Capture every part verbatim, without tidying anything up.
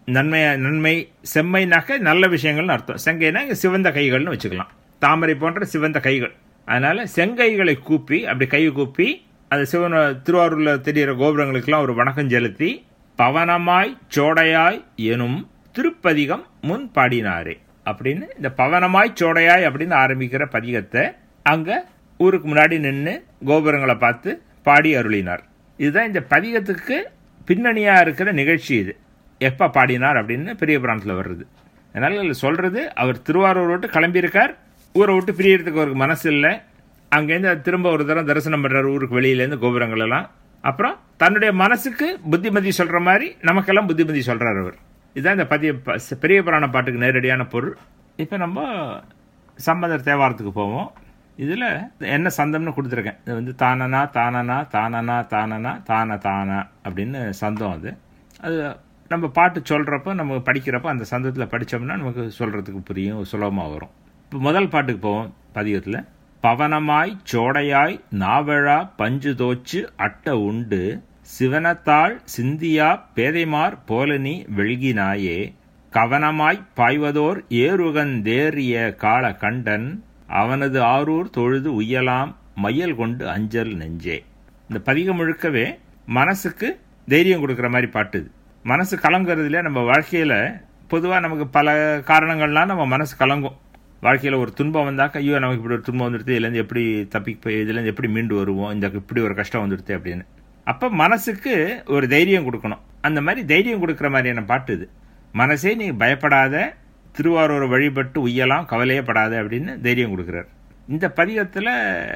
நன்மை நன்மை செம்மைனாக்க நல்ல விஷயங்கள்னு அர்த்தம். செங்கைனா சிவந்த கைகள்னு வச்சுக்கலாம். தாமரை போன்ற சிவந்த கைகள். அதனால செங்கைகளை கூப்பி அப்படி கை கூப்பி அந்த சிவன் திருவாரூர்ல தெரிகிற கோபுரங்களுக்கெல்லாம் ஒரு வணக்கம் செலுத்தி பவனமாய் சோடையாய் எனும் திருப்பதிகம் முன் பாடினாரே அப்படின்னு இந்த பவனமாய் சோடையாய் அப்படின்னு ஆரம்பிக்கிற பதிகத்தை அங்க ஊருக்கு முன்னாடி நின்று கோபுரங்களை பார்த்து பாடி அருளினார். இதுதான் இந்த பதிகத்துக்கு பின்னணியா இருக்கிற நிகழ்ச்சி. இது எப்ப பாடினார் அப்படின்னு பெரிய புராணத்தில் வருது. அதனால சொல்றது, அவர் திருவாரூர் விட்டு கிளம்பியிருக்கார், ஊரை விட்டு பிரியறதுக்கு அவருக்கு மனசு இல்லை. அங்கேருந்து திரும்ப ஒரு தரம் தரிசனம் பண்றாரு ஊருக்கு வெளியிலேருந்து கோபுரங்கள் எல்லாம். அப்புறம் தன்னுடைய மனசுக்கு புத்திமதி சொல்ற மாதிரி நமக்கெல்லாம் புத்திமதி சொல்றாரு அவர். இதுதான் இந்த பதிய பெரிய புராண பாட்டுக்கு நேரடியான பொருள். இப்போ நம்ம சம்பந்தர் தேவாரத்துக்கு போவோம். இதில் என்ன சந்தம்னு கொடுத்துருக்கேன். இது வந்து தானனா தானனா தானனா தானனா தான தானா அப்படின்னு சந்தம். அது அது நம்ம பாட்டு சொல்கிறப்ப நம்ம படிக்கிறப்ப அந்த சந்தத்தில் படித்தோம்னா நமக்கு சொல்கிறதுக்கு புரியும், சுலபமாக வரும். இப்போ முதல் பாட்டுக்கு போவோம் பதிகத்தில். பவனமாய் சோடையாய் நாவழா பஞ்சு தோச்சு அட்ட உண்டு சிவனத்தாள் சிந்தியா பேதைமார் போலனி வெள்கினாயே கவனமாய் பாய்வதோர் ஏறுகந்தேறிய கால கண்டன் அவனது ஆரூர் தொழுது உய்யலாம் மையல் கொண்டு அஞ்சல் நெஞ்சே. இந்த பதிகம் முழுக்கவே மனசுக்கு தைரியம் கொடுக்குற மாதிரி பாட்டு. மனசு கலங்குறதுல நம்ம வாழ்க்கையில பொதுவாக நமக்கு பல காரணங்கள்லாம் நம்ம மனசு கலங்கும். வாழ்க்கையில் ஒரு துன்பம் வந்தாக்க ஐயோ நமக்கு இப்படி ஒரு துன்பம் வந்துடுது, இதுலேருந்து எப்படி தப்பி இதுலேருந்து எப்படி மீண்டு வருவோம், இந்த இப்படி ஒரு கஷ்டம் வந்துடுது அப்படின்னு. அப்போ மனசுக்கு ஒரு தைரியம் கொடுக்கணும். அந்த மாதிரி தைரியம் கொடுக்குற மாதிரியான பாட்டு இது. மனசே நீ பயப்படாத, திருவாரூரை வழிபட்டு உய்யலாம், கவலையப்படாத அப்படின்னு தைரியம் கொடுக்குறார். இந்த பதிகத்தில்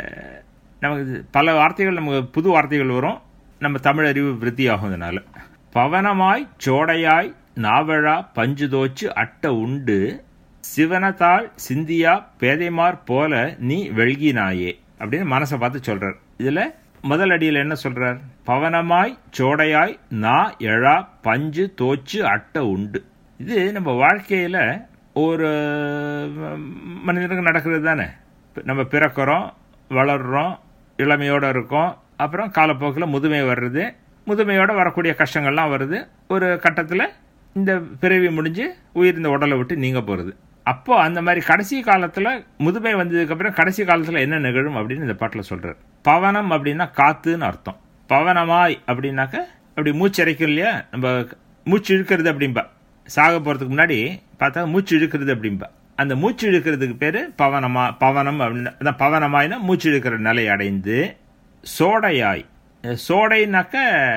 நமக்கு பல வார்த்தைகள், நமக்கு புது வார்த்தைகள் வரும். நம்ம தமிழ் அறிவு விருத்தி ஆகும். அதனால பவனமாய் சோடையாய் நாவழா பஞ்சு தோச்சு அட்ட உண்டு சிவனத்தாள் சிந்தியா பேதைமார் போல நீ வெள்கினாயே அப்படின்னு மனசை பார்த்து சொல்றார். இதுல முதல் அடியில் என்ன சொல்றார்? பவனமாய் சோடையாய் நா எழா பஞ்சு தோச்சு அட்ட உண்டு. இது நம்ம வாழ்க்கையில ஒரு மனிதனுக்கு நடக்கிறது தானே. நம்ம பிறக்கிறோம், வளர்றோம், இளமையோட இருக்கோம், அப்புறம் காலப்போக்கில் முதுமை வர்றது, முதுமையோட வரக்கூடிய கஷ்டங்கள்லாம் வருது. ஒரு கட்டத்தில் இந்த பிறவி முடிஞ்சு உயிர் இந்த உடலை விட்டு நீங்க போறது. அப்போ அந்த மாதிரி கடைசி காலத்துல முதுமை வந்ததுக்கு அப்புறம் கடைசி காலத்துல என்ன நிகழும் அப்படின்னு இந்த பாட்டில் சொல்றாரு. பவனம் அப்படின்னா காத்துன்னு அர்த்தம். பவனமாய் அப்படின்னாக்க அப்படி மூச்சு இறைக்கும் இல்லையா, நம்ம மூச்சு இழுக்கிறது அப்படின்பா. சாக போறதுக்கு முன்னாடி பார்த்தா மூச்சு இழுக்கிறது அப்படின்பா. அந்த மூச்சு இழுக்கிறதுக்கு பேரு பவனமா பவனம் அப்படின்னு. பவனமாய்னா மூச்சு இழுக்கிற நிலை அடைந்து சோடையாய். சோடைனாக்க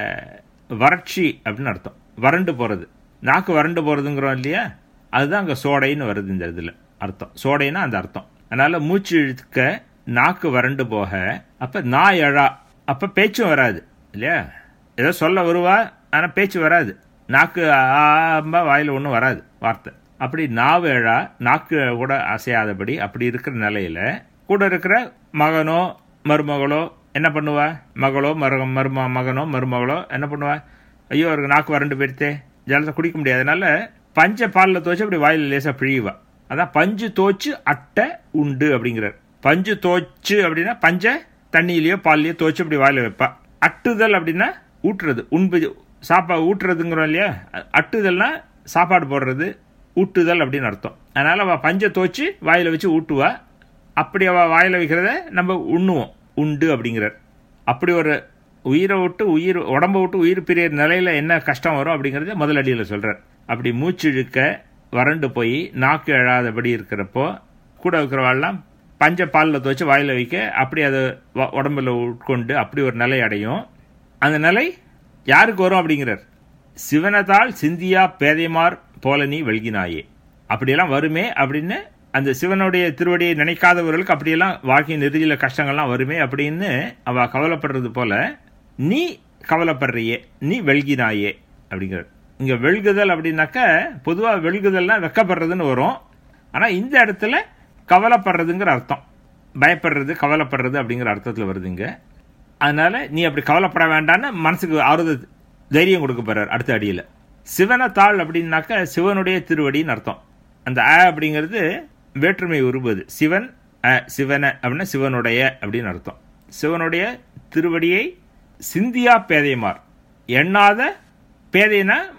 வறட்சி அப்படின்னு அர்த்தம். வறண்டு போறது, நாக்கு வறண்டு போறதுங்கிறோம் இல்லையா, அதுதான் அங்கே சோடைன்னு வருது இந்த இதில் அர்த்தம். சோடைன்னா அந்த அர்த்தம். அதனால மூச்சு இழுக்க நாக்கு வறண்டு போக, அப்ப நா எழா, அப்ப பேச்சும் வராது இல்லையா. ஏதோ சொல்ல வருவா, ஆனா பேச்சு வராது. நாக்கு ஆம்பா வாயில ஒன்றும் வராது வார்த்தை. அப்படி நாவு எழா, நாக்கு கூட அசையாதபடி அப்படி இருக்கிற நிலையில கூட இருக்கிற மகனோ மருமகளோ என்ன பண்ணுவா? மகளோ மரு மரும மகனோ மருமகளோ என்ன பண்ணுவா? ஐயோ அவருக்கு நாக்கு வறண்டு போயிடுத்தே, ஜலத்தை குடிக்க முடியாது, அதனால பஞ்ச பாலில் தோச்சு அப்படி வாயில லேசா பிழிவா. அதான் பஞ்சு தோச்சு அட்டை உண்டு அப்படிங்கிறார். பஞ்சு தோச்சு அப்படின்னா பஞ்ச தண்ணியிலயோ பால்லையோ தோச்சு அப்படி வாயில வைப்பா. அட்டுதல் அப்படின்னா ஊட்டுறது, உண்பு சாப்பா ஊட்டுறதுங்கிறோம் இல்லையா. அட்டுதல்னா சாப்பாடு போடுறது, ஊட்டுதல் அப்படின்னு அர்த்தம். அதனால அவ பஞ்ச தோச்சு வாயில வச்சு ஊட்டுவா. அப்படி அவ வாயில வைக்கிறத நம்ம உண்ணுவோம், உண்டு அப்படிங்கிறார். அப்படி ஒரு உயிரை விட்டு உயிர் உடம்பை விட்டு உயிர் பிரிய நிலையில என்ன கஷ்டம் வரும் அப்படிங்கறத முதல் அடியில் சொல்றார். அப்படி மூச்சு இழுக்க வறண்டு போய் நாக்கு எழாதபடி இருக்கிறப்போ கூட இருக்கிறவாள்லாம் பஞ்ச பாலில் துவச்சு வாயில வைக்க அப்படி அதை உடம்புல உட்கொண்டு அப்படி ஒரு நிலை அடையும். அந்த நிலை யாருக்கு வரும் அப்படிங்கிறார்? சிவனத்தால் சிந்தியா பேதைமார் போல நீ வெள்கினாயே. அப்படியெல்லாம் வருமே அப்படின்னு அந்த சிவனுடைய திருவடியை நினைக்காதவர்களுக்கு அப்படியெல்லாம் வாழ்க்கையின் இறுதியில் கஷ்டங்கள்லாம் வருமே அப்படின்னு அவ கவலைப்படுறது போல நீ கவலைப்படுறியே, நீ வெள்கினாயே அப்படிங்கிறார். இங்க வெள்குதல் அப்படின்னாக்க பொதுவாக வெள்குதல்னா வெக்கப்படுறதுன்னு வரும். ஆனா இந்த இடத்துல கவலைப்படுறதுங்கிற அர்த்தம், பயப்படுறது கவலைப்படுறது அப்படிங்கிற அர்த்தத்தில் வருதுங்க. அதனால நீ அப்படி கவலைப்பட வேண்டான்னு மனசுக்கு ஆறுதல் தைரியம் கொடுக்க போறார் அடுத்த அடியில். சிவனத்தாள் அப்படின்னாக்க சிவனுடைய திருவடின்னு அர்த்தம். அந்த அ அப்படிங்கிறது வேற்றுமை உருவது. சிவன் அ, சிவன அப்படின்னா சிவனுடைய அப்படின்னு அர்த்தம். சிவனுடைய திருவடியை சிந்தியா பேதைமார், எண்ணாத பேதைனா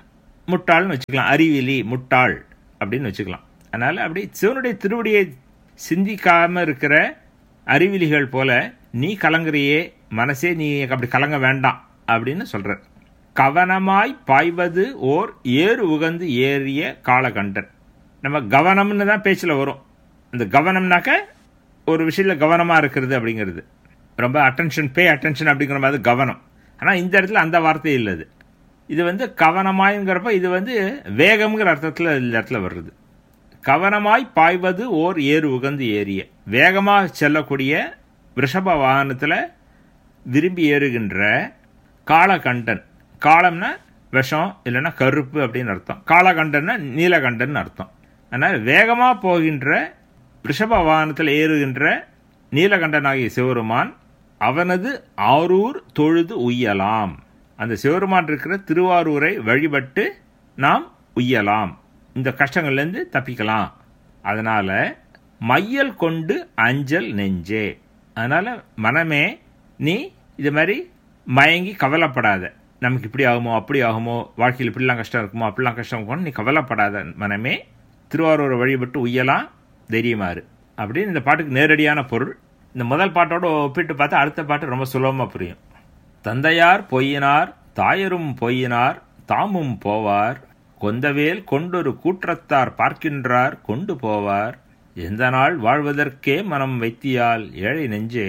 முட்டாள்னு வச்சுக்கலாம். அறிவிலி, முட்டாள் அப்படின்னு வச்சுக்கலாம். அதனால் அப்படி சிவனுடைய திருவடியை சிந்திக்காமல் இருக்கிற அறிவிலிகள் போல நீ கலங்குறியே மனசே, நீ அப்படி கலங்க வேண்டாம் அப்படின்னு சொல்கிறார். கவனமாய் பாய்வது ஓர் ஏறு உகந்து ஏறிய காலகண்டன். நம்ம கவனம்னு தான் பேச்சில் வரும். இந்த கவனம்னாக்க ஒரு விஷயத்தில் கவனமாக இருக்கிறது அப்படிங்கிறது, ரொம்ப அட்டென்ஷன், பே அட்டென்ஷன் அப்படிங்கிற மாதிரி கவனம். ஆனால் இந்த இடத்துல அந்த வார்த்தை இல்லை. இது இது வந்து கவனமாய்ங்கிறப்ப இது வந்து வேகம்ங்கிற அர்த்தத்தில் இந்த இடத்துல வருது. கவனமாய் பாய்வது ஓர் ஏறு உகந்து ஏறிய, வேகமாக செல்லக்கூடிய ரிஷப வாகனத்தில் விரும்பி ஏறுகின்ற காலகண்டன். காலம்னா விஷம் இல்லைன்னா கருப்பு அப்படின்னு அர்த்தம். காலகண்டன்னா நீலகண்டன் அர்த்தம். அதனால் வேகமாக போகின்ற ரிஷப வாகனத்தில் ஏறுகின்ற நீலகண்டனாகிய சிவருமான் அவனது ஆரூர் தொழுது உய்யலாம். அந்த சிவருமான் இருக்கிற திருவாரூரை வழிபட்டு நாம் உய்யலாம், இந்த கஷ்டங்கள்லேருந்து தப்பிக்கலாம். அதனால் மையல் கொண்டு அஞ்சல் நெஞ்சே. அதனால் மனமே நீ இது மாதிரி மயங்கி கவலைப்படாத. நமக்கு இப்படி ஆகுமோ அப்படி ஆகுமோ, வாழ்க்கையில் இப்படிலாம் கஷ்டம் இருக்குமோ அப்படிலாம் கஷ்டம் இருக்குமோ, நீ கவலைப்படாத மனமே, திருவாரூரை வழிபட்டு உய்யலாம், தைரியமாறு அப்படின்னு இந்த பாட்டுக்கு நேரடியான பொருள். இந்த முதல் பாட்டோடு ஒப்பிட்டு பார்த்தா அடுத்த பாட்டு ரொம்ப சுலபமாக புரியும். தந்தையார் பொய்யினார் தாயரும் பொய்யினார் தாமும் போவார், கொந்தவேல் கொண்டொரு கூற்றத்தார் பார்க்கின்றார் கொண்டு போவார், எந்த நாள் வாழ்வதற்கே மனம் வைத்தியால் ஏழை நெஞ்சே,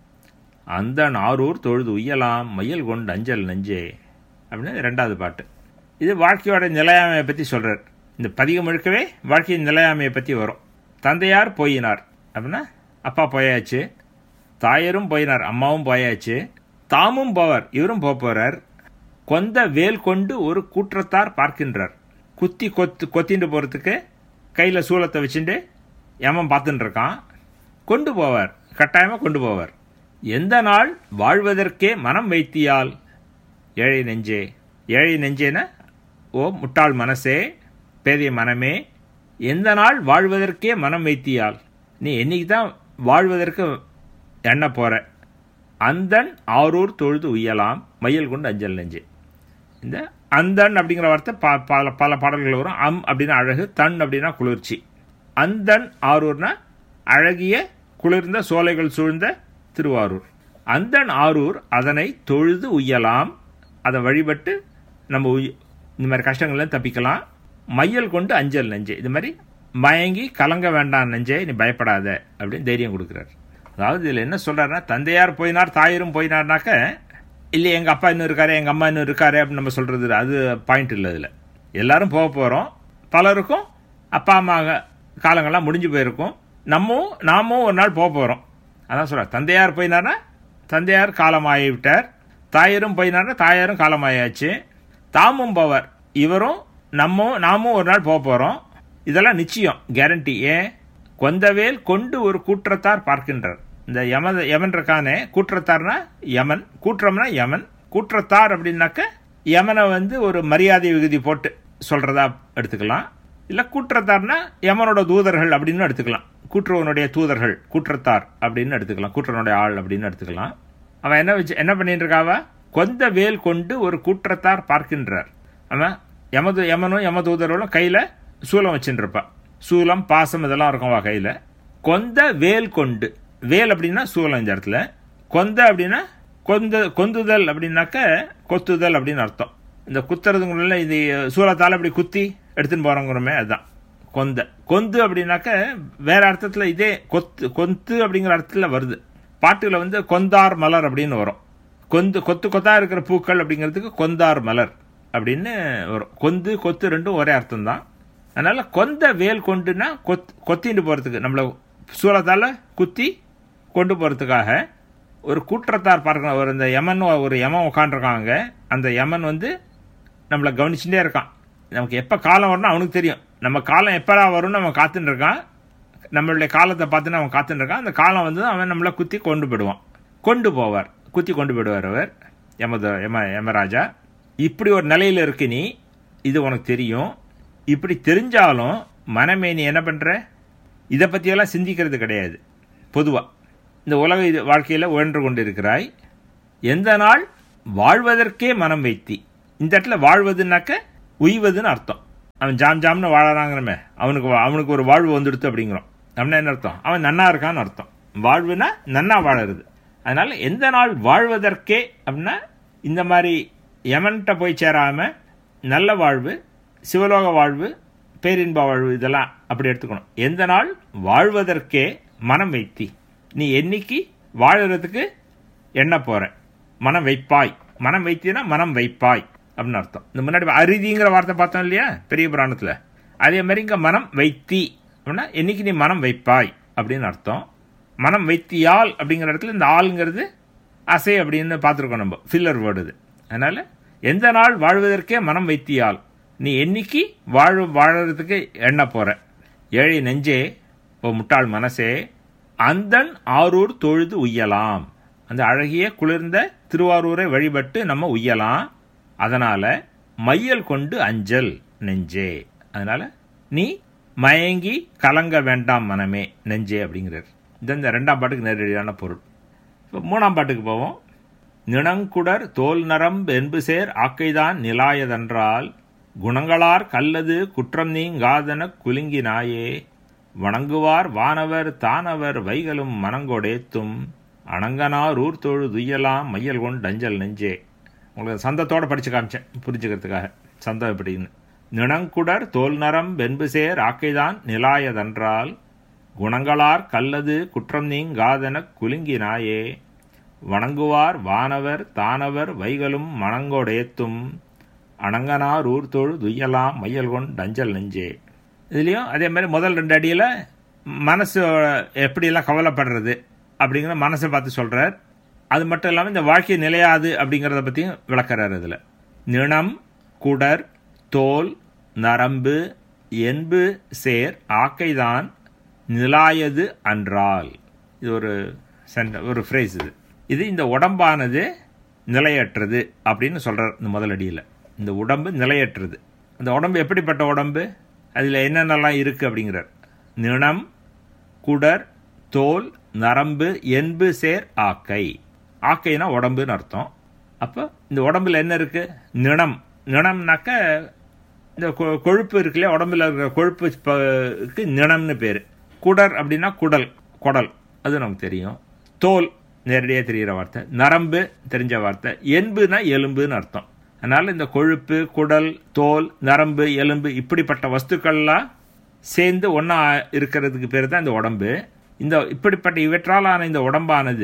அந்த ஆரூர் தொழுது உய்யலாம் மையல் கொண்டு அஞ்சல் நெஞ்சே அப்படின்னு ரெண்டாவது பாட்டு. இது வாழ்க்கையோட நிலையாமையை பற்றி சொல்கிறார். இந்த பதிகம் முழுக்கவே வாழ்க்கையின் நிலையாமையை பற்றி வரும். தந்தையார் போயினார் அப்படின்னா அப்பா போயாச்சு, தாயரும் போயினார் அம்மாவும் போயாச்சு, தாமும் போவார் இவரும் போக போகிறார், கொந்த வேல் கொண்டு ஒரு கூற்றத்தார் பார்க்கின்றார், குத்தி கொத்து கொத்திட்டு போகிறதுக்கு கையில் சூலத்தை வச்சுட்டு யமன் பார்த்துட்டு இருக்கான், கொண்டு போவார், கட்டாயமாக கொண்டு போவார். எந்த நாள் வாழ்வதற்கே மனம் வைத்தியால் ஏழை நெஞ்சே. ஏழை நெஞ்சேன ஓ முட்டாள் மனசே, பேதைய மனமே, எந்த நாள் வாழ்வதற்கே மனம் வைத்தியால், நீ என்னைக்கு தான் வாழ்வதற்கு எண்ண போகிற, அந்தன் ஆரூர் தொழுது உய்யலாம் மையல் கொண்டு அஞ்சல் நெஞ்சே. இந்த அந்தன் அப்படிங்கிற வார்த்தை ப பல பல பாடல்கள் வரும். அம் அப்படின்னா அழகு, தன் அப்படின்னா குளிர்ச்சி. அந்தன் ஆரூர்னா அழகிய குளிர்ந்த சோலைகள் சூழ்ந்த திருவாரூர். அந்தன் ஆரூர் அதனை தொழுது உய்யலாம், அதை வழிபட்டு நம்ம உய் இந்த மாதிரி கஷ்டங்கள்லாம் தப்பிக்கலாம். மையல் கொண்டு அஞ்சல் நெஞ்சே, இது மாதிரி மயங்கி கலங்க வேண்டாம் நெஞ்சே, நீ பயப்படாத அப்படின்னு தைரியம் கொடுக்குறார். அதாவது இதில் என்ன சொல்கிறாருன்னா, தந்தையார் போயினார் தாயரும் போயினார்னாக்க இல்லை எங்கள் அப்பா இன்னும் இருக்காரு எங்கள் அம்மா இன்னும் இருக்காரு அப்படின்னு நம்ம சொல்கிறது அது பாயிண்ட் இல்லை. இதில் எல்லாரும் போக போகிறோம், பலருக்கும் அப்பா அம்மா காலங்கள்லாம் முடிஞ்சு போயிருக்கும், நம்மவும் நாமும் ஒரு நாள் போக போகிறோம். அதான் சொல்கிறார், தந்தையார் போயினார்னா தந்தையார் காலமாகி விட்டார், தாயரும் போயினார்னா தாயாரும் காலமாயாச்சு, தாமும் போவார் இவரும் நம்ம நாமும் ஒரு நாள் போக போகிறோம், இதெல்லாம் நிச்சயம் கேரண்டி. ஏன், கொந்தவேல் கொண்டு ஒரு கூற்றத்தார் பார்க்கின்றார். இந்த யம யமன் இருக்கானே கூற்றத்தார்னா யமன், கூற்றம்னா யமன், கூற்றத்தார் அப்படின்னாக்க யமனை வந்து ஒரு மரியாதை விகுதி போட்டு சொல்கிறதா எடுத்துக்கலாம். இல்லை கூற்றத்தார்னா யமனோட தூதர்கள் அப்படின்னு எடுத்துக்கலாம். கூற்றுவனுடைய தூதர்கள் கூற்றத்தார் அப்படின்னு எடுத்துக்கலாம், கூற்றனுடைய ஆள் அப்படின்னு எடுத்துக்கலாம். அவன் என்ன வச்சு என்ன பண்ணிட்டு இருக்காவா, கொந்த வேல் கொண்டு ஒரு கூற்றத்தார் பார்க்கின்றார். அவன் யமது யமனும் யம தூதர்களும் கையில் சூலம் வச்சுட்டு இருப்பான், சூலம் பாசம் இதெல்லாம் இருக்கும்வா கையில். கொந்த வேல் கொண்டு, வேல் அப்படின்னா சூலம் இந்த இடத்துல, கொந்த அப்படின்னா கொந்த கொந்துதல் அப்படின்னாக்க கொத்துதல் அப்படின்னு அர்த்தம். இந்த குத்துறதுங்குள்ள இது சூலத்தால் அப்படி குத்தி எடுத்துன்னு போகிறோங்கிறோமே அதுதான் கொந்த. கொந்து அப்படின்னாக்க வேற அர்த்தத்தில் இதே கொத்து கொத்து அப்படிங்கிற அர்த்தத்தில் வருது. பாட்டுல வந்து கொந்தார் மலர் அப்படின்னு வரும். கொந்து கொத்து கொத்தா இருக்கிற பூக்கள் அப்படிங்கிறதுக்கு கொந்தார் மலர் அப்படின்னு வரும். கொந்து கொத்து ரெண்டும் ஒரே அர்த்தம் தான். அதனால கொந்த வேல் கொண்டுன்னா கொத் கொத்திட்டு போகிறதுக்கு, நம்மளை சூலத்தால் குத்தி கொண்டு போகிறதுக்காக ஒரு கூற்றத்தார் பார்க்கணும். ஒரு இந்த யமன் ஒரு யமன் உட்காண்டிருக்காங்க, அந்த யமன் வந்து நம்மளை கவனிச்சுட்டே இருக்கான். நமக்கு எப்போ காலம் வரும்னு அவனுக்கு தெரியும், நம்ம காலம் எப்படா வரும்னு அவன் காத்துட்டு இருக்கான், நம்மளுடைய காலத்தை பார்த்துன்னு அவன் காத்துட்டு இருக்கான். அந்த காலம் வந்து அவன் நம்மளை குத்தி கொண்டு போயிடுவான், கொண்டு போவார், குத்தி கொண்டு போயிடுவார் அவர் யமத யம யமராஜா. இப்படி ஒரு நிலையில் இருக்கு நீ, இது உனக்கு தெரியும். இப்படி தெரிஞ்சாலும் மனமே நீ என்ன பண்ணுற, இதை பற்றியெல்லாம் சிந்திக்கிறது கிடையாது. பொதுவாக இந்த உலக இது வாழ்க்கையில் உழன்று கொண்டு இருக்கிறாய். எந்த நாள் வாழ்வதற்கே மனம் வைத்தி, இந்த இடத்துல வாழ்வதுனாக்க உய்வதுன்னு அர்த்தம். அவன் ஜாம் ஜாம்னு வாழறாங்கிறமே, அவனுக்கு அவனுக்கு ஒரு வாழ்வு வந்துடுத்து அப்படிங்கிறோம். அப்படின்னா என்ன அர்த்தம்? அவன் நன்னா இருக்கான்னு அர்த்தம். வாழ்வுனா நன்னா வாழறது. அதனால எந்த நாள் வாழ்வதற்கே அப்படின்னா இந்த மாதிரி யமன்கிட்ட போய் சேராம நல்ல வாழ்வு, சிவலோக வாழ்வு, பேரின்ப வாழ்வு இதெல்லாம் அப்படி எடுத்துக்கணும். எந்த நாள் வாழ்வதற்கே மனம் வைத்தி, நீ என்னைக்கு வாழறதுக்கு எண்ண போற, மனம் வைப்பாய். மனம் வைத்தினா மனம் வைப்பாய் அப்படின்னு அர்த்தம். இந்த முன்னாடி அரிதிங்கிற வார்த்தை பார்த்தோம் இல்லையா பெரிய புராணத்துல, அதே மாதிரி இங்க மனம் வைத்தி அப்படின்னா என்னைக்கு நீ மனம் வைப்பாய் அப்படின்னு அர்த்தம். மனம் வைத்தியால் அப்படிங்கிற இடத்துல இந்த ஆளுங்கிறது அசை அப்படின்னு பார்த்துருக்கோம் நம்ம, ஃபில்லர் வேர்டு இது. அதனால எந்த நாள் வாழ்வதற்கே மனம் வைத்தியால், நீ என்னைக்கு வாழ வாழறதுக்கு எண்ண போற. ஏழை நெஞ்சே, ஓ முட்டாள் மனசே, அந்தன் ஆரூர் தொழுது உய்யலாம். அந்த அழகிய குளிர்ந்த திருவாரூரை வழிபட்டு நம்ம உய்யலாம். அதனால மையல் கொண்டு அஞ்சல் நெஞ்சே, அதனால நீ மயங்கி கலங்க வேண்டாம் மனமே நெஞ்சே அப்படிங்கிறார். இது இந்த ரெண்டாம் பாட்டுக்கு நேரடியான பொருள். இப்போ மூணாம் பாட்டுக்கு போவோம். நிணங்குடர் தோல் நரம்பு என்பு சேர் ஆக்கைதான் நிலாயதென்றால் குணங்களார் கல்லது குற்றம் நீங்காதன குலுங்கினாயே வணங்குவார் வானவர் தானவர் வைகளும் மனங்கொடேத்தும் அணங்கனார் ஊர் தொழு துய்யலாம் மையல் கொண்டு அஞ்சல் நெஞ்சே. உங்களுக்கு சந்தத்தோடு படித்து காமிச்சேன் புரிஞ்சுக்கிறதுக்காக சந்தம் எப்படின்னு. நிணங்குடர் தோல் நரம்பு என்பு சேர் ஆக்கைதான் நிலாயதென்றால் குணங்களார் கல்லது குற்றம் நீங்காதன குலுங்கினாயே வணங்குவார் வானவர் தானவர் வைகளும் மனங்கொடேத்தும் அணங்கனார் ஊர் தொழு துய்யலாம் மையல் கொண்டு அஞ்சல் நெஞ்சே. இதுலேயும் அதே மாதிரி முதல் ரெண்டு அடியில் மனசு எப்படியெல்லாம் கவலைப்படுறது அப்படிங்கிற மனசை பார்த்து சொல்கிறார். அது மட்டும் இல்லாமல் இந்த வாழ்க்கை நிலையாது அப்படிங்கிறத பற்றியும் விளக்கிறார். இதில் நிணம் குடர் தோல் நரம்பு என்பு சேர் ஆக்கைதான் நிலாயது அன்றால், இது ஒரு சென்ட ஒரு ஃப்ரேஸ். இது இது இந்த உடம்பானது நிலையற்றது அப்படின்னு சொல்கிறார் இந்த முதல் அடியில். இந்த உடம்பு நிலையற்றது. அந்த உடம்பு எப்படிப்பட்ட உடம்பு, அதில் என்னென்னலாம் இருக்குது அப்படிங்கிறார். நிணம் குடர் தோல் நரம்பு என்பு சேர் ஆக்கை. ஆக்கைனா உடம்புன்னு அர்த்தம். அப்போ இந்த உடம்புல என்ன இருக்குது? நிணம். நிணம்னாக்க இந்த கொழுப்பு இருக்கு இல்லையா, உடம்புல இருக்கிற கொழுப்புக்கு நிணம்னு பேர். குடர் அப்படின்னா குடல், குடல் அது நமக்கு தெரியும். தோல் நேரடியாக தெரிகிற வார்த்தை. நரம்பு தெரிஞ்ச வார்த்தை. என்புனா எலும்புன்னு அர்த்தம். அதனால் இந்த கொழுப்பு, குடல், தோல், நரம்பு, எலும்பு இப்படிப்பட்ட வஸ்துக்கள்லாம் சேர்ந்து ஒன்றா இருக்கிறதுக்கு பேர் தான் இந்த உடம்பு. இந்த இப்படிப்பட்ட இவற்றாலான இந்த உடம்பானது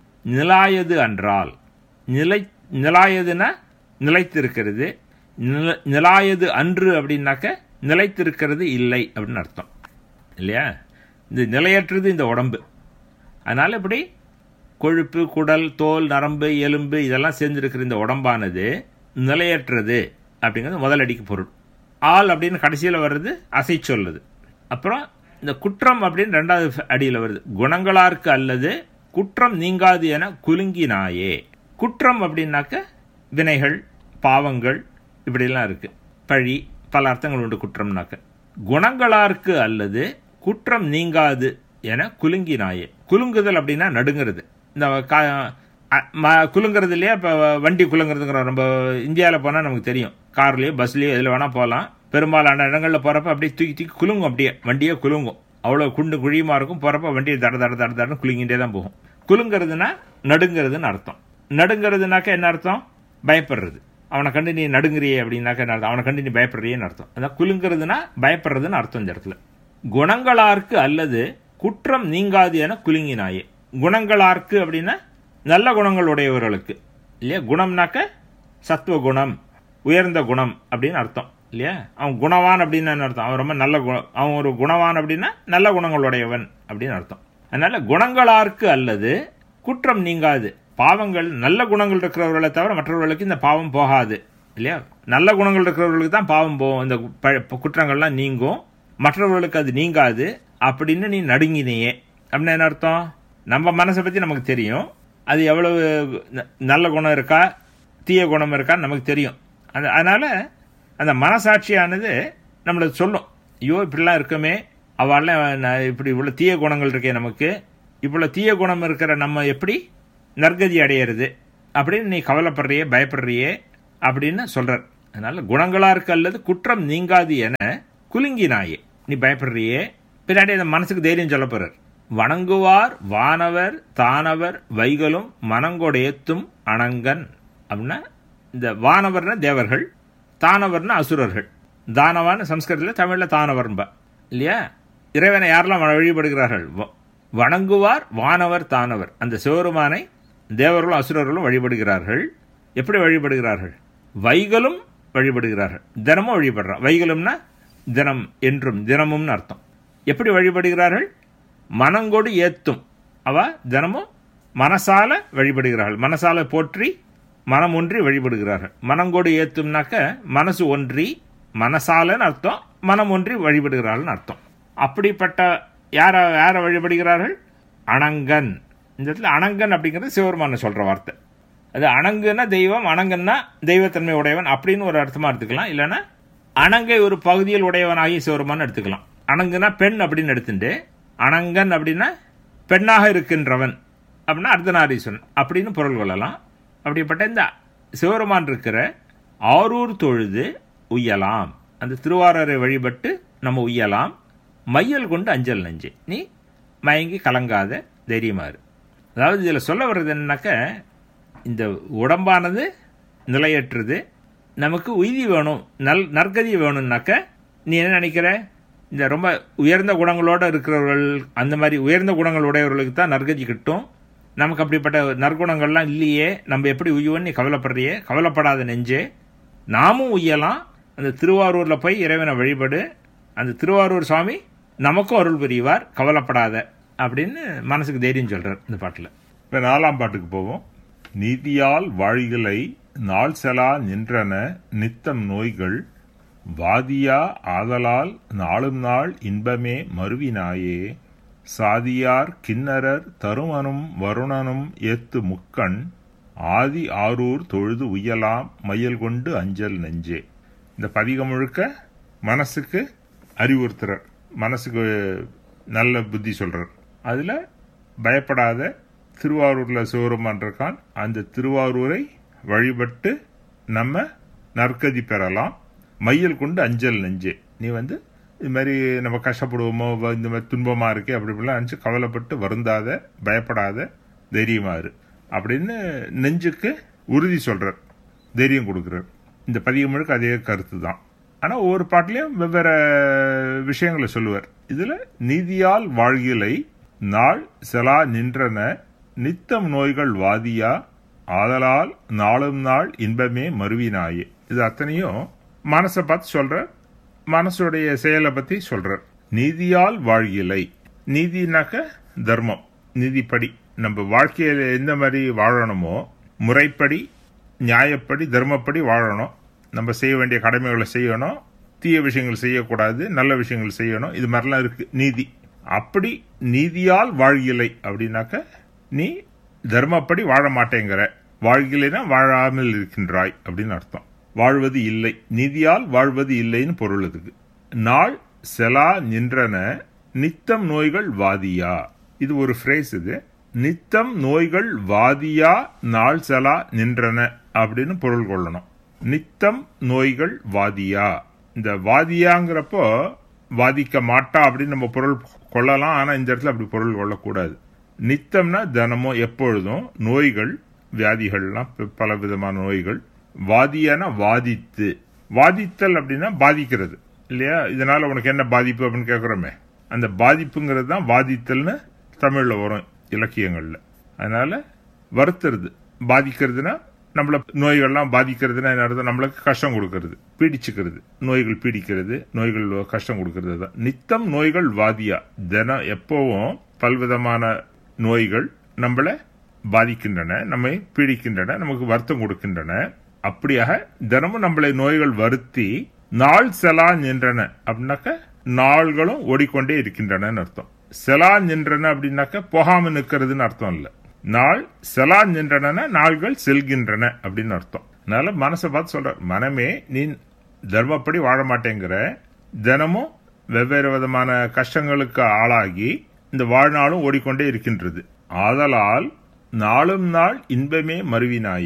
நிலாயது அன்றால், நிலை நிலாயதுன்னா நிலைத்திருக்கிறது. நில நிலாயது அன்று அப்படின்னாக்க நிலைத்திருக்கிறது இல்லை அப்படின்னு அர்த்தம் இல்லையா. இந்த நிலையற்றது இந்த உடம்பு. அதனால் இப்படி கொழுப்பு, குடல், தோல், நரம்பு, எலும்பு இதெல்லாம் சேர்ந்துருக்கிற இந்த உடம்பானது நிலையற்றது அப்படிங்கிறது முதல் அடிக்கு பொருள். ஆள் அப்படின்னு கடைசியில் வர்றது அசை சொல்லுது. அப்புறம் இந்த குற்றம் அப்படின்னு ரெண்டாவது அடியில் வருது. குணங்களாருக்கு அல்லது குற்றம் நீங்காது என குலுங்கினாயே. குற்றம் அப்படின்னாக்க வினைகள், பாவங்கள் இப்படிலாம் இருக்கு. பழி பல அர்த்தங்கள் உண்டு குற்றம்னாக்க. குணங்களாருக்கு அல்லது குற்றம் நீங்காது என குலுங்கினாயே. குலுங்குதல் அப்படின்னா நடுங்கிறது. இந்த குலுங்கிறது இல்லையா, இப்போ வண்டி குலுங்கிறதுங்கிற நம்ம இந்தியாவில் போனால் நமக்கு தெரியும். கார்லேயோ பஸ்லேயோ எதில் வேணால் போகலாம். பெரும்பாலான இடங்களில் போகிறப்ப அப்படியே தூக்கி தூக்கி குலுங்கும், அப்படியே வண்டியே குலுங்கும். அவ்வளோ குண்டு குழியுமா இருக்கும். போகிறப்ப வண்டியை தட தட தட தடன்னு குலுங்கிட்டே தான் போகும். குலுங்கிறதுனா நடுங்கிறதுன்னு அர்த்தம். நடுங்கிறதுனாக்க என்ன அர்த்தம்? பயப்படுறது. அவனை கண்டு நீ நடுங்குறியே அப்படின்னாக்க என்ன அர்த்தம்? அவனை கண்டு நீ பயப்படுறியேன்னு அர்த்தம். அதான் குலுங்கிறதுனா பயப்படுறதுன்னு அர்த்தம் இந்த இடத்துல. குணங்களாருக்கு அல்லது குற்றம் நீங்காது என குலுங்கினாயே. குணங்களாருக்கு அப்படின்னா நல்ல குணங்கள் உடையவர்களுக்கு இல்லையா. குணம்னாக்க சத்துவ குணம், உயர்ந்த குணம் அப்படின்னு அர்த்தம் இல்லையா. அவன் குணவான் அப்படின்னு என்ன அர்த்தம்? அவன் ரொம்ப நல்ல குணம். அவன் ஒரு குணவான் அப்படின்னா நல்ல குணங்களுடையவன் அப்படின்னு அர்த்தம். அதனால குணங்களாருக்கு அல்லது குற்றம் நீங்காது. பாவங்கள், நல்ல குணங்கள் இருக்கிறவர்களை தவிர மற்றவர்களுக்கு இந்த பாவம் போகாது இல்லையா. நல்ல குணங்கள் இருக்கிறவர்களுக்கு தான் பாவம் போகும், இந்த குற்றங்கள்லாம் நீங்கும். மற்றவர்களுக்கு அது நீங்காது அப்படின்னு நீ நடுங்கினையே அப்படின்னா என்ன அர்த்தம்? நம்ம மனசை பற்றி நமக்கு தெரியும். அது எவ்வளவு நல்ல குணம் இருக்கா தீய குணம் இருக்கான்னு நமக்கு தெரியும். அந்த அதனால் அந்த மனசாட்சியானது நம்மளை சொல்லும், ஐயோ இப்படிலாம் இருக்குமே, அவெல்லாம் இப்படி இவ்வளோ தீய குணங்கள் இருக்கே, நமக்கு இவ்வளோ தீய குணம் இருக்கிற நம்ம எப்படி நற்கதி அடையிறது அப்படின்னு நீ கவலைப்படுறியே பயப்படுறியே அப்படின்னு சொல்கிறார். அதனால குணங்களா இருக்கு அல்லது குற்றம் நீங்காது என குலுங்கினாயே, நீ பயப்படுறியே. பின்னாடி அந்த மனசுக்கு தைரியம் சொல்ல போறார். வணங்குவார் வானவர் தானவர் வைகளும் மனங்கொடையத்தும் அணங்கன் அப்படின்னா, இந்த வானவர்னா தேவர்கள், தானவர்னா அசுரர்கள். தானவான சம்ஸ்கிருதத்தில் தமிழில் தானவர்பா இல்லையா. இறைவனை யாரெல்லாம் வழிபடுகிறார்கள்? வணங்குவார் வானவர் தானவர், அந்த சிவருமானை தேவர்களும் அசுரர்களும் வழிபடுகிறார்கள். எப்படி வழிபடுகிறார்கள்? வைகளும் வழிபடுகிறார்கள், தினமும் வழிபடுறான். வைகளும்னா தினம் என்றும் தினமும்னு அர்த்தம். எப்படி வழிபடுகிறார்கள்? மனங்கொடு ஏத்தும், அவ தினமும் மனசால வழிபடுகிறார்கள். மனசால போற்றி மனம் ஒன்றி வழிபடுகிறார்கள். மனங்கொடு ஏத்தும்னாக்க மனசு ஒன்றி, மனசாலன்னு அர்த்தம், மனம் ஒன்றி வழிபடுகிறார்கள் அர்த்தம். அப்படிப்பட்ட யார யார வழிபடுகிறார்கள்? அணங்கன். இந்த இடத்துல அணங்கன் அப்படிங்கிறது சிவபெருமான சொல்ற வார்த்தை. அது அணங்குன்னா தெய்வம், அணங்கன்னா தெய்வத்தன்மை உடையவன் அப்படின்னு ஒரு அர்த்தமா எடுத்துக்கலாம். இல்லைன்னா அணங்கை ஒரு பகுதியில் உடையவனாகி சிவபெருமான் எடுத்துக்கலாம். அணங்குனா பெண் அப்படின்னு எடுத்துட்டு, அணங்கன் அப்படின்னா பெண்ணாக இருக்கின்றவன் அப்படின்னா அர்த்தநாரீஸ்வரன் அப்படின்னு பொருள் கொள்ளலாம். அப்படிப்பட்ட இந்த சிவபெருமான் இருக்கிற ஆரூர் தொழுது உய்யலாம், அந்த திருவாரூரை வழிபட்டு நம்ம உய்யலாம். மையல் கொண்டு அஞ்சல் நெஞ்சு, நீ மயங்கி கலங்காத தைரியமாறு. அதாவது இதில் சொல்ல வர்றது என்னன்னாக்க, இந்த உடம்பானது நிலையற்றது, நமக்கு உய்தி வேணும், நல் நற்கதி வேணும்னாக்க நீ என்ன நினைக்கிற? இந்த ரொம்ப உயர்ந்த குணங்களோடு இருக்கிறவர்கள், அந்த மாதிரி உயர்ந்த குணங்கள் உடையவர்களுக்கு தான் நற்கதி கிட்டும். நமக்கு அப்படிப்பட்ட நற்குணங்கள்லாம் இல்லையே, நம்ம எப்படி உய்வோன்னு நீ கவலைப்படுறியே. கவலைப்படாத நெஞ்சே, நாமும் உய்யலாம். அந்த திருவாரூரில் போய் இறைவனை வழிபடு, அந்த திருவாரூர் சுவாமி நமக்கும் அருள் புரிவார், கவலைப்படாத அப்படின்னு மனசுக்கு தைரியம் சொல்றார் இந்த பாட்டில். இப்போ நாலாம் பாட்டுக்கு போவோம். நீதியால் வாழிகளை நாள் செலா நின்றன நித்தம் நோய்கள் வாதியா ஆதலால் நாளும் நாள் இன்பமே மருவினாயே சாதியார் கிண்ணரர் தருமனும் வருணனும் ஏத்து முக்கண் ஆதி ஆரூர் தொழுது உய்யலாம் மையல் கொண்டு அஞ்சல் நெஞ்சே. இந்த பதிகம் முழுக்க மனசுக்கு அறிவுறுத்துறார், மனசுக்கு நல்ல புத்தி சொல்றார். அதுல பயப்படாத, திருவாரூரில் சிவபெருமான் இருக்கான், அந்த திருவாரூரை வழிபட்டு நம்ம நற்கதி பெறலாம். மையல் கொண்டு அஞ்சல் நெஞ்சே, நீ வந்து இது மாதிரி நம்ம கஷ்டப்படுவோமோ, இந்த மாதிரி துன்பமா இருக்கே அப்படி இப்படிலாம் நினச்சி கவலைப்பட்டு வருந்தாத, பயப்படாத, தைரியமாறு அப்படின்னு நெஞ்சுக்கு உறுதி சொல்றார், தைரியம் கொடுக்குறார். இந்த பதிகம் முழுக்க அதே கருத்து தான். ஆனால் ஒவ்வொரு பாட்டிலையும் வெவ்வேறு விஷயங்களை சொல்லுவார். இதுல நீதியால் வாழ்கிலை நாள் செலா நின்றன நித்தம் நோய்கள் வாதியா ஆதலால் நாளும் நாள் இன்பமே மருவினாயே. இது அத்தனையும் மனசை பார்த்து சொல்ற, மனசுடைய செயலை பத்தி சொல்றார். நீதியால் வாழ்கிலை, நீதினாக்க தர்மம், நீதிப்படி நம்ம வாழ்க்கையில எந்த மாதிரி வாழணுமோ முறைப்படி நியாயப்படி தர்மப்படி வாழணும். நம்ம செய்ய வேண்டிய கடமைகளை செய்யணும், தீய விஷயங்கள் செய்யக்கூடாது, நல்ல விஷயங்கள் செய்யணும். இது மாதிரிலாம் இருக்கு நீதி. அப்படி நீதியால் வாழ்கிலை அப்படின்னாக்க நீ தர்மப்படி வாழ மாட்டேங்கிற, வாழ்கிலைனா வாழாமல் இருக்கின்றாய் அப்படின்னு அர்த்தம். வாழ்வது இல்லை, நீதியால் வாழ்வது இல்லைன்னு பொருள். அதுக்கு நாள் செலா நின்றன நித்தம் நோய்கள் வாதியா, இது ஒரு ஃப்ரேஸ். இது நித்தம் நோய்கள் வாதியா நாள் செலா நின்றன அப்படின்னு பொருள் கொள்ளணும். நித்தம் நோய்கள் வாதியா, இந்த வாதியாங்கிறப்போ வாதிக்க மாட்டா அப்படின்னு நம்ம பொருள் கொள்ளலாம். ஆனா இந்த இடத்துல அப்படி பொருள் கொள்ளக்கூடாது. நித்தம்னா தினமும் எப்பொழுதும், நோய்கள் வியாதிகள்லாம் பல விதமான நோய்கள். வாதியான வாதித்து, வாதித்தல் அப்படின்னா பாதிக்கிறது இல்லையா. இதனால உனக்கு என்ன பாதிப்பு அப்படின்னு கேட்குறோமே, அந்த பாதிப்புங்கிறது தான் வாதித்தல்னு தமிழ்ல வரும் இலக்கியங்கள்ல. அதனால வருத்துறது, பாதிக்கிறதுனா நம்மள நோய்கள்லாம் பாதிக்கிறதுனா என்ன அர்த்தம்? நம்மளுக்கு கஷ்டம் கொடுக்கறது, பீடிச்சுக்கிறது, நோய்கள் பீடிக்கிறது, நோய்கள் கஷ்டம் கொடுக்கறது தான். நித்தம் நோய்கள் வாதியா, தினம் எப்பவும் பல்விதமான நோய்கள் நம்மளை பாதிக்கின்றன, நம்மை பீடிக்கின்றன, நமக்கு வருத்தம் கொடுக்கின்றன. அப்படியாக தினமும் நம்மளை நோய்கள் வருத்தி நாள் செலா நின்றன அப்படின்னாக்க நாள்களும் ஓடிக்கொண்டே இருக்கின்றன அர்த்தம். செலா நின்றன அப்படின்னாக்க போகாம நிற்கிறதுன்னு அர்த்தம் இல்ல. நாள் செலா நின்றன நாள்கள் செல்கின்றன அப்படின்னு அர்த்தம். அதனால மனசை பார்த்து சொல்ற, மனமே நீ தர்மப்படி வாழ மாட்டேங்கிற, தினமும் வெவ்வேறு விதமான கஷ்டங்களுக்கு ஆளாகி இந்த வாழ்நாளும் ஓடிக்கொண்டே இருக்கின்றது. ஆதலால் நாளும் நாள் இன்பமே மருவினாயே,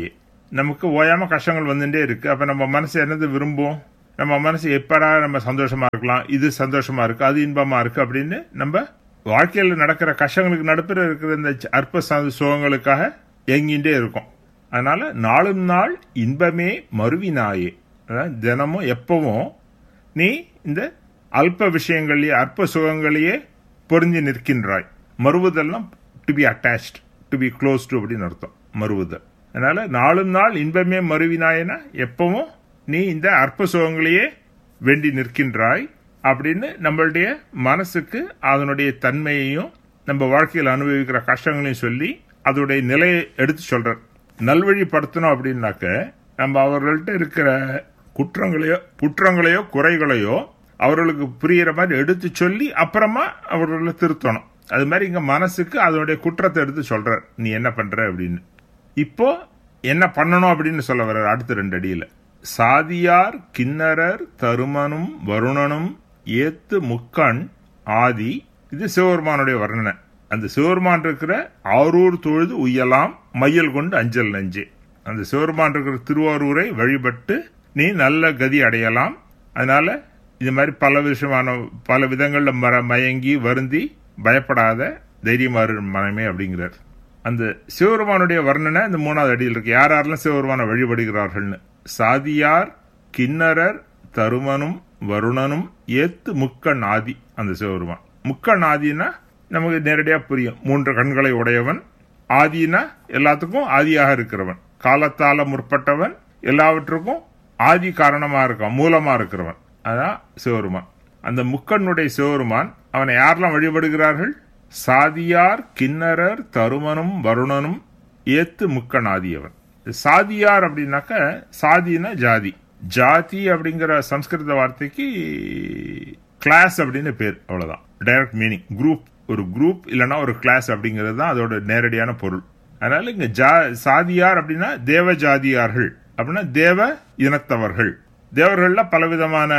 நமக்கு ஓயாம கஷ்டங்கள் வந்துட்டே இருக்கு. அப்ப நம்ம மனசு என்னது விரும்பும்? நம்ம மனசு எப்படா நம்ம சந்தோஷமா இருக்கலாம், இது சந்தோஷமா இருக்கு, அது இன்பமா இருக்கு அப்படின்னு நம்ம வாழ்க்கையில் நடக்கிற கஷ்டங்களுக்கு நடுப்புற இருக்கிற இந்த அற்ப சுகங்களுக்காக ஏங்கிட்டே இருக்கும். அதனால நாளும் நாள் இன்பமே மறுவினாயே, தினமும் எப்பவும் நீ இந்த அல்ப விஷயங்களையே அற்ப சுகங்களையே பொருந்தி நிற்கின்றாய். மறுவுதல்னா to be attached, to be close to அப்படின்னு அர்த்தம் மறுவுதல். அதனால நாளும் நாள் இன்பமே மறுவினாயனா எப்பவும் நீ இந்த அற்ப சுகங்களையே வேண்டி நிற்கின்றாய் அப்படின்னு நம்மளுடைய மனசுக்கு அதனுடைய தன்மையையும் நம்ம வாழ்க்கையில் அனுபவிக்கிற கஷ்டங்களையும் சொல்லி அதோடைய நிலையை எடுத்து சொல்ற. நல்வழிப்படுத்தணும் அப்படின்னாக்க நம்ம அவர்கள்ட்ட இருக்கிற குற்றங்களையோ குற்றங்களையோ குறைகளையோ அவர்களுக்கு புரிகிற மாதிரி எடுத்து சொல்லி அப்புறமா அவர்களை திருத்தணும். அது மாதிரி இங்க மனசுக்கு அதனுடைய குற்றத்தை எடுத்து சொல்ற, நீ என்ன பண்ற அப்படின்னு. இப்போ என்ன பண்ணணும் அப்படின்னு சொல்ல வர்ற அடுத்த ரெண்டு அடியில, சாதியார் கிண்ணரர் தருமனும் வருணனும் ஏத்து முக்கண் ஆதி. இது சிவபெருமானுடைய வர்ணனை. அந்த சிவபெருமான் இருக்கிற ஆரூர் தொழுது உய்யலாம் மையல் கொண்டு அஞ்சல் நஞ்சே. அந்த சிவபெருமான் இருக்கிற திருவாரூரை வழிபட்டு நீ நல்ல கதி அடையலாம். அதனால இது மாதிரி பல விஷயமான பல விதங்கள்ல மர மயங்கி வருந்தி பயப்படாத தைரியமாறு மனமே அப்படிங்கிறார். அந்த சிவபெருமானுடைய வர்ணனை இந்த மூணாவது அடியில் இருக்கு. யார் யாரெல்லாம் சிவபெருமான வழிபடுகிறார்கள்னு. சாதியார் கிண்ணரர் தருமனும் வருணனும் ஏத்து முக்கண் ஆதி. அந்த சிவபெருமான் முக்கண் ஆதினா நமக்கு நேரடியா புரியும். மூன்று கண்களை உடையவன். ஆதினா எல்லாத்துக்கும் ஆதியாக இருக்கிறவன், காலத்தால முற்பட்டவன், எல்லாவற்றுக்கும் ஆதி காரணமா இருக்கான், மூலமா இருக்கிறவன். அதான் சிவபெருமான். அந்த முக்கண்ணுடைய சிவபெருமான் அவனை யாரெல்லாம் வழிபடுகிறார்கள்? சாதியார் கிண்ணரர் தருமனும் வருணனும் ஏத்து முக்கண் ஆதியவன். சாதியார் அப்படின்னாக்க சாதினா ஜாதி. ஜாதி அப்படிங்கிற சம்ஸ்கிருத வார்த்தைக்கு கிளாஸ் அப்படின்னு பேர், அவ்வளவுதான். Direct meaning group. ஒரு குரூப் இல்லைன்னா ஒரு கிளாஸ் அப்படிங்கிறது தான் அதோட நேரடியான பொருள். அதனால இங்க சாதியார் அப்படின்னா தேவ ஜாதியார்கள் அப்படின்னா தேவ இனத்தவர்கள். தேவர்கள்ல பலவிதமான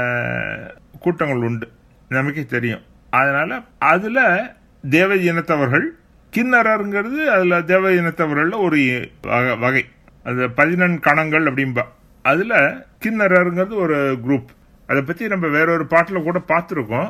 கூட்டங்கள் உண்டு, நமக்கே தெரியும். அதனால அதுல தேவ இனத்தவர்கள். கிண்ணறங்கிறது அதுல தேவ இனத்தவர்கள் ஒரு வகை. அது பதினெண் கணங்கள் அப்படின்பா. அதுல கிண்ணறங்கிறது ஒரு குரூப். அதை பத்தி நம்ம வேறொரு பாட்டில் கூட பார்த்துருக்கோம்.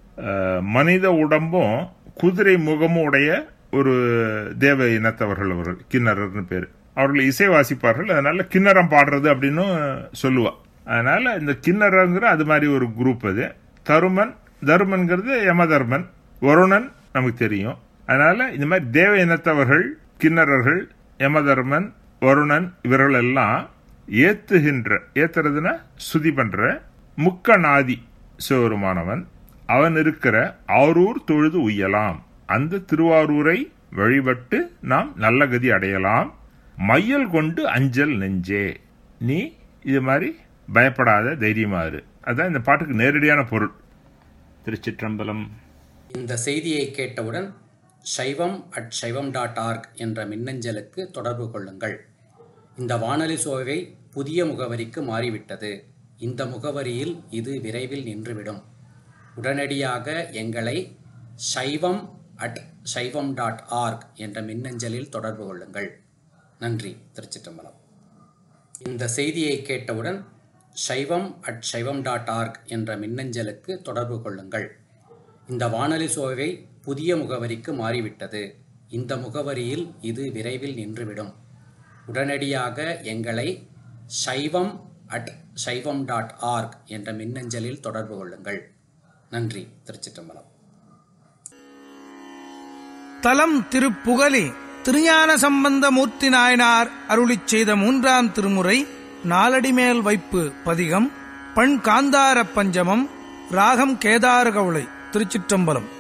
மனித உடம்பும் குதிரை முகமும் உடைய ஒரு தேவ இனத்தவர்கள் அவர்கள், கிண்ணறர்னு பேரு. அவர்கள் இசை வாசிப்பார்கள், அதனால கிண்ணறம் பாடுறது அப்படின்னு சொல்லுவா. அதனால இந்த கிண்ணறங்கிற அது மாதிரி ஒரு குரூப். அது தருமன், தருமன்கிறது யமதர்மன், வருணன் நமக்கு தெரியும். அதனால இந்த மாதிரி தேவ இனத்தவர்கள், கிண்ணறர்கள், யமதர்மன், வருணன் இவர்கள் எல்லாம் ஏத்துகின்ற, ஏத்துறதுன்னா சுதி பண்ற முக்கநாதி சிவபெருமானவன். அவன் இருக்கிற ஆரூர் தொழுது உய்யலாம். அந்த திருவாரூரை வழிபட்டு நாம் நல்ல கதி அடையலாம். மையல் கொண்டு அஞ்சல் நெஞ்சே, நீ இது மாதிரி பயப்படாத, தைரியமாறு. அதான் இந்த பாட்டுக்கு நேரடியான பொருள். திருச்சிற்றம்பலம். இந்த செய்தியை கேட்டவுடன் சைவம் அட் சைவம் டாட் ஆர்க் என்ற மின்னஞ்சலுக்கு தொடர்பு கொள்ளுங்கள். இந்த வானொலி சோவை புதிய முகவரிக்கு மாறிவிட்டது. இந்த முகவரியில் இது விரைவில் நின்றுவிடும். உடனடியாக எங்களை சைவம் அட் சைவம் டாட் ஆர்க் என்ற மின்னஞ்சலில் தொடர்பு கொள்ளுங்கள். நன்றி. திருச்சிற்றம்பலம். இந்த செய்தியை கேட்டவுடன் சைவம் அட் சைவம் டாட் ஆர்க் என்ற மின்னஞ்சலுக்கு தொடர்பு கொள்ளுங்கள். இந்த வானொலி சோவை புதிய முகவரிக்கு மாறிவிட்டது. இந்த முகவரியில் இது விரைவில் நின்றுவிடும். உடனடியாக எங்களை சைவம் அட் சைவம் டாட் ஆர்க் என்ற மின்னஞ்சலில் தொடர்பு கொள்ளுங்கள். நன்றி. திருச்சிற்றம்பலம். தலம் திருப்புகலி திருஞான சம்பந்த மூர்த்தி நாயனார் அருளிச் செய்த மூன்றாம் திருமுறை நாலடிமேல் வைப்பு பதிகம். பண் காந்தார பஞ்சமம். ராகம் கேதார கவுளை. திருச்சிற்றம்பலம்.